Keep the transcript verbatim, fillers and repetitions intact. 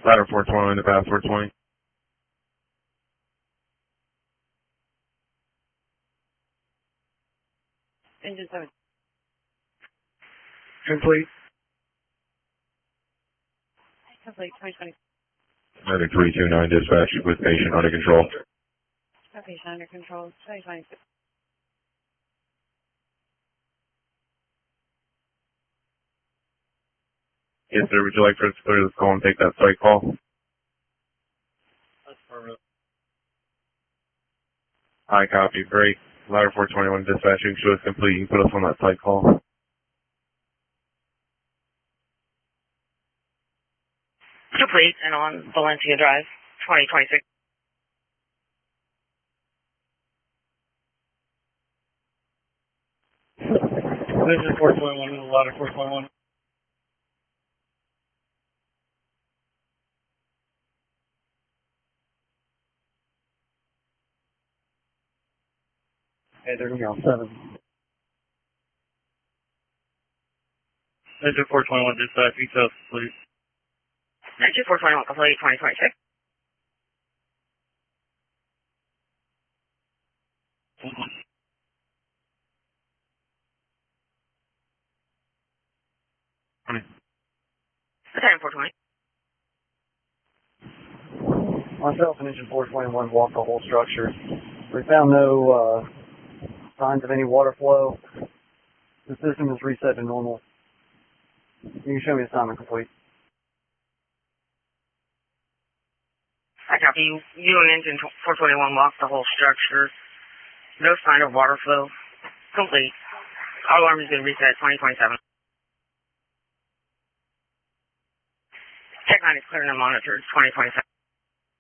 Ladder four twenty, the path four twenty. Engine seven. Complete. Complete, twenty twenty. Medic three two nine dispatch with patient under control. Patient under control, twenty twenty-six. Yes, sir. Would you like for us to clear this call and take that site call? That's permanent. I copy. Great. Ladder four twenty-one dispatching show is complete. You can put us on that site call. Complete and on Valencia Drive, twenty twenty-six. Engine four twenty-one, ladder four twenty-one. Hey, they're gonna be on seven. Engine four twenty-one dispatch, details complete. Engine four twenty-one complete, twenty twenty-six. Battalion four twenty. Myself and Engine four twenty-one walked the whole structure. We found no uh, signs of any water flow. The system is reset to normal. You can show me assignment complete. I copy. You, you and Engine four twenty-one walked the whole structure. No sign of water flow. Complete. Our alarm has been reset, twenty twenty-seven. Tech nine is clearing the monitors, twenty twenty-seven.